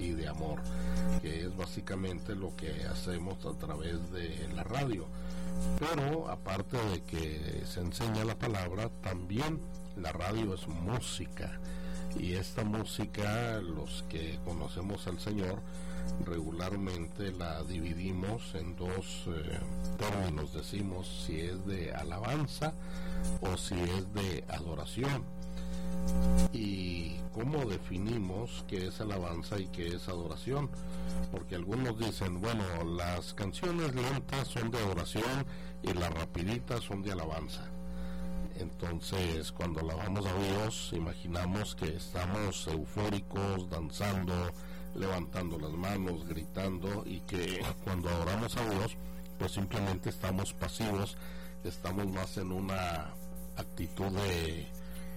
y de amor, que es básicamente lo que hacemos a través de la radio. Pero aparte de que se enseña la palabra, también la radio es música, y esta música, los que conocemos al Señor, regularmente la dividimos en dos términos. Decimos si es de alabanza o si es de adoración. ¿Y cómo definimos qué es alabanza y qué es adoración? Porque algunos dicen, bueno, las canciones lentas son de adoración y las rapiditas son de alabanza. Entonces, cuando alabamos a Dios, imaginamos que estamos eufóricos, danzando, levantando las manos, gritando, y que cuando adoramos a Dios, pues simplemente estamos pasivos, estamos más en una actitud de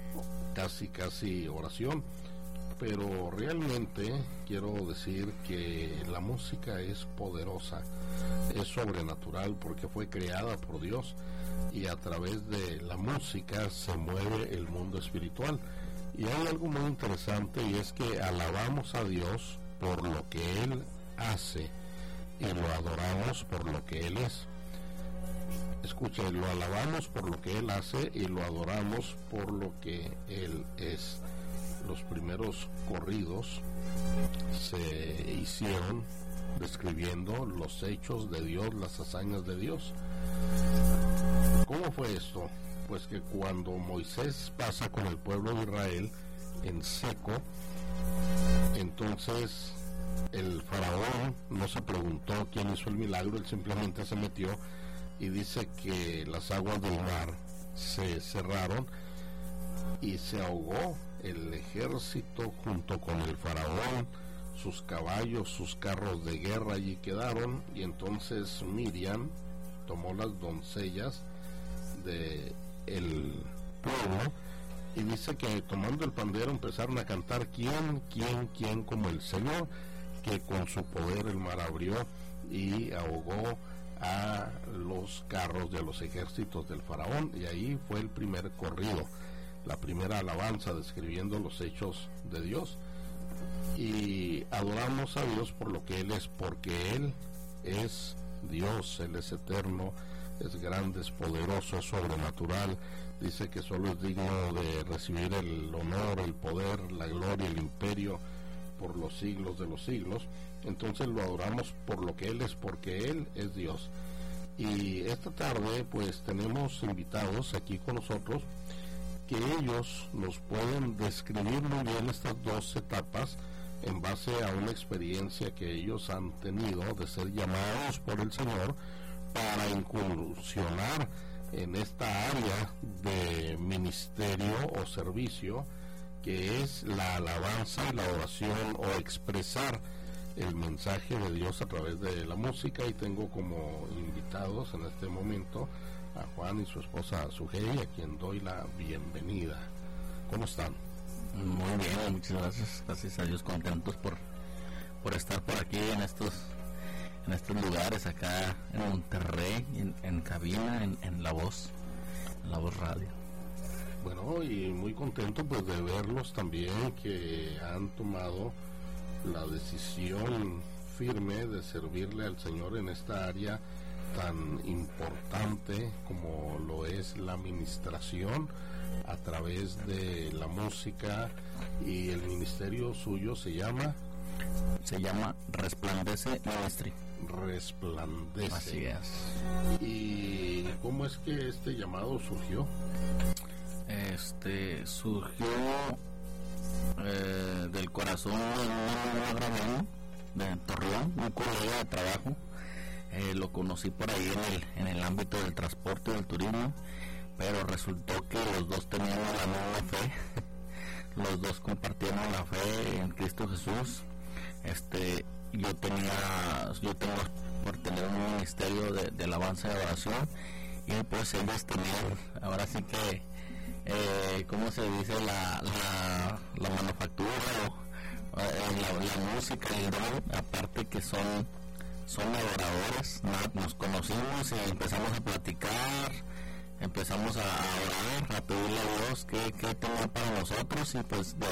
casi oración. Pero realmente quiero decir que la música es poderosa, es sobrenatural, porque fue creada por Dios, y a través de la música se mueve el mundo espiritual. Y hay algo muy interesante, y es que alabamos a Dios por lo que Él hace y lo adoramos por lo que Él es. Escuche, lo alabamos por lo que Él hace y lo adoramos por lo que Él es. Los primeros corridos se hicieron describiendo los hechos de Dios, las hazañas de Dios. ¿Cómo fue esto? Pues que cuando Moisés pasa con el pueblo de Israel en seco, entonces el faraón no se preguntó quién hizo el milagro, él simplemente se metió, y dice que las aguas del mar se cerraron y se ahogó el ejército junto con el faraón, sus caballos, sus carros de guerra allí quedaron. Y entonces Miriam tomó las doncellas de el pueblo, y dice que tomando el pandero empezaron a cantar: ¿Quién como el Señor, que con su poder el mar abrió y ahogó a los carros de los ejércitos del faraón? Y ahí fue el primer corrido, la primera alabanza describiendo los hechos de Dios. Y adoramos a Dios por lo que Él es, porque Él es Dios, Él es eterno, es grande, es poderoso, es sobrenatural. Dice que solo es digno de recibir el honor, el poder, la gloria, el imperio por los siglos de los siglos. Entonces lo adoramos por lo que Él es, porque Él es Dios. Y esta tarde pues tenemos invitados aquí con nosotros que ellos nos pueden describir muy bien estas dos etapas en base a una experiencia que ellos han tenido de ser llamados por el Señor para incursionar en esta área de ministerio o servicio, que es la alabanza y la adoración, o expresar el mensaje de Dios a través de la música. Y tengo como invitados en este momento a Juan y su esposa Sujei, a quien doy la bienvenida. ¿Cómo están? Muy bien, muchas gracias a Dios, contentos por estar por aquí en estos lugares acá en Monterrey, en cabina, en La Voz Radio. Bueno, y muy contento pues de verlos también, que han tomado la decisión firme de servirle al Señor en esta área tan importante como lo es la administración a través de la música. Y el ministerio suyo se llama Resplandece Ministry. Resplandece. Así es. ¿Y cómo es que este llamado surgió? Surgió del corazón de Torreón, un colega de trabajo. Lo conocí por ahí en el ámbito del transporte y del turismo, pero resultó que los dos teníamos la misma fe. Los dos compartíamos la fe en Cristo Jesús. Yo tengo por tener un ministerio de alabanza y adoración, y pues ellos tenían, ahora sí que ¿cómo se dice? La manufactura o la música y el don, aparte que son adoradores. Nos conocimos y empezamos a platicar, empezamos a orar, a pedirle a Dios qué tenía para nosotros, y pues de